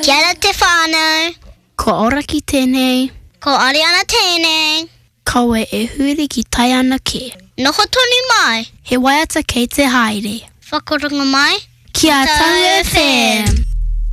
Kia ora te whānau. Ko ora ki tēnei. Ko Ariana tēnei. Kaua e huri ki tai ana ke. Noho tonu mai. He waiata kei te haere. Whakarunga mai. Kia Tahu FM.